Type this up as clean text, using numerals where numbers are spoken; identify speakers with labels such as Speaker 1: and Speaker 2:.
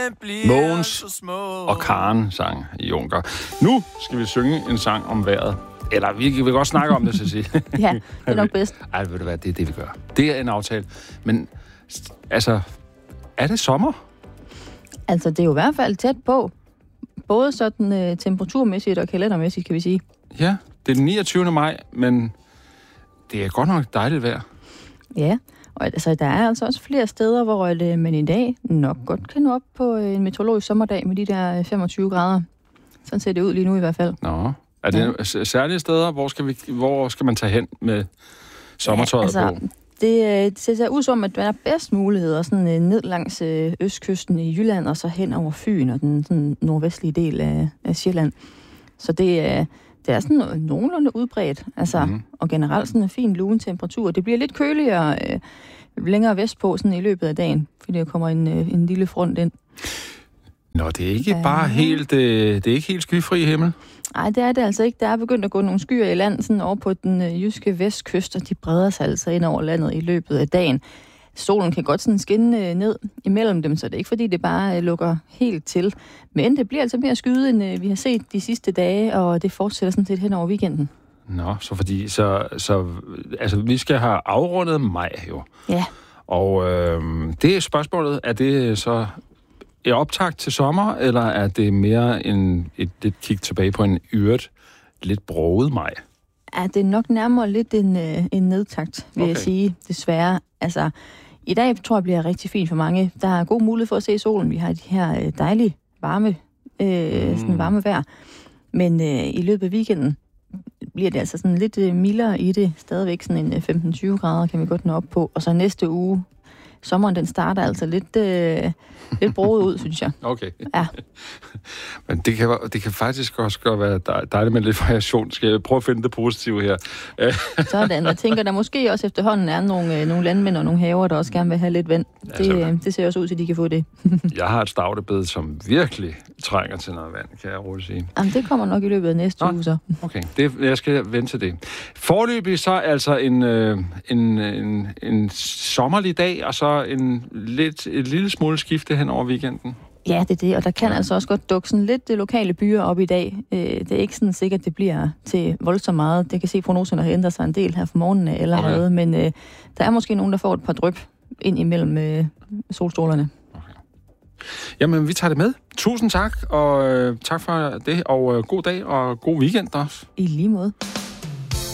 Speaker 1: Mogens og Karen sang i Junker. Nu skal vi synge en sang om vejret. Eller vi vil godt snakke om det, Cecilie.
Speaker 2: Ja, det er nok bedst.
Speaker 1: Ej, ved du hvad, det er det, vi gør. Det er en aftale. Men altså, er det sommer?
Speaker 2: Altså, det er jo i hvert fald tæt på. Både sådan temperaturmæssigt og kalendermæssigt, kan vi sige.
Speaker 1: Ja, det er den 29. maj, men det er godt nok dejligt vejr.
Speaker 2: Ja, og altså, der er altså også flere steder, hvor man i dag nok godt kan nå op på en meteorologisk sommerdag med de der 25 grader. Sådan ser det ud lige nu i hvert fald.
Speaker 1: Nå, er det særlige steder? Hvor skal man tage hen med sommertøjet på?
Speaker 2: Det ser ud som, at der er bedst muligheder sådan ned langs østkysten i Jylland, og så hen over Fyn og den sådan nordvestlige del af Sjælland. Så det er sådan nogenlunde udbredt, altså, og generelt sådan en fin lun temperatur. Det bliver lidt køligere længere vestpå sådan i løbet af dagen, fordi der kommer en lille front ind.
Speaker 1: Nå, det er ikke bare helt, det er ikke helt skyfri himmel?
Speaker 2: Nej, det er det altså ikke. Der er begyndt at gå nogle skyer i land sådan over på den jyske vestkyst, og de breder sig altså ind over landet i løbet af dagen. Solen kan godt sådan skinne ned imellem dem, så det er ikke fordi, det bare lukker helt til. Men det bliver altså mere skyde, end vi har set de sidste dage, og det fortsætter sådan set hen over weekenden.
Speaker 1: Nå, så vi skal have afrundet maj jo.
Speaker 2: Ja. Og
Speaker 1: det er spørgsmålet, er det så et optakt til sommer, eller er det mere et kig tilbage på en lidt broget maj?
Speaker 2: Ja, det er nok nærmere lidt en nedtakt, vil jeg sige, desværre. Altså, i dag tror jeg bliver rigtig fint for mange. Der er god mulighed for at se solen. Vi har de her dejlige varme vejr. Men i løbet af weekenden bliver det altså sådan lidt mildere i det. Stadigvæk sådan en 15-20 grader kan vi godt nå op på. Og så næste uge, sommeren den starter altså lidt broget ud, synes jeg.
Speaker 1: Okay.
Speaker 2: Ja.
Speaker 1: Men det kan faktisk også godt være dejligt med lidt variation. Skal jeg prøve at finde det positive her?
Speaker 2: Sådan. Jeg tænker, der måske også efterhånden er nogle landmænd og nogle haver, der også gerne vil have lidt vand. Det ser også ud til, at de kan få det.
Speaker 1: Jeg har et stavtebed, som virkelig trænger til noget vand, kan jeg roligt sige.
Speaker 2: Jamen, det kommer nok i løbet af næste uge så.
Speaker 1: Okay, jeg skal vente til det. Foreløbig så altså en sommerlig dag, og så et lille smule skifte hen over weekenden. Ja,
Speaker 2: det er det, og der kan altså også godt dukke sådan lidt det lokale byer op i dag. Det er ikke sådan sikkert, det bliver til voldsomt meget. Det kan se, prognoserne har ændret sig en del her for morgenen allerede, men der er måske nogen, der får et par dryp ind imellem solstrålerne.
Speaker 1: Okay. Jamen, vi tager det med. Tusind tak, og tak for det, og god dag og god weekend også.
Speaker 2: I lige måde.